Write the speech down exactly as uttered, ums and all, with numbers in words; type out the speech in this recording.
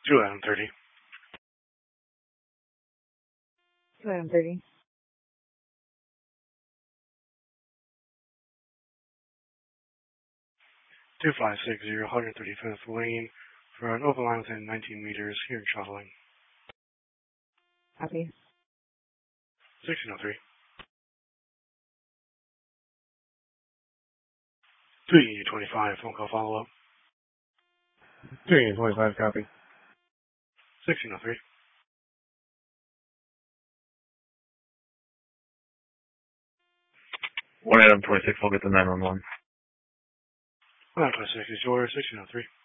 two item thirty. two item thirty. two five six zero, one thirty-fifth Lane for an open line within nineteen meters here in Shuttling. Copy. sixteen oh three. three twenty-five, phone call follow-up. three twenty-five, copy. sixteen oh three. one item twenty-six, I'll get the nine one one. one twenty-six is yours, sixteen oh three.